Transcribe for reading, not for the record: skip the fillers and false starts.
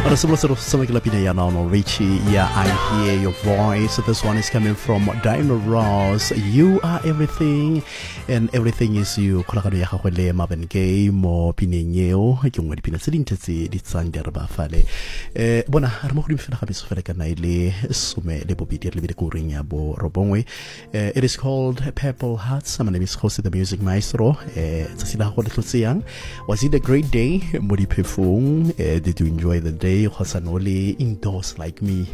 Richie, yeah, I hear your voice. This one is coming from Diamond Ross. You are everything, and everything is you. Kolakano ya gagwe le Marvin Gaye mo pineng eo ke nngwe dipina tse dintle tse di tsang di re ba fale. Bona re mo go dimfela ga beso fela kana ile some le bobedi le bile go ring ya bo robongwe. It is called Purple Hearts. My name is Jose the Music Maestro. Tsila go le tlotseyang. Was it a great day? Mo di phefong? Did you enjoy the day? Hosanoli indoors like me?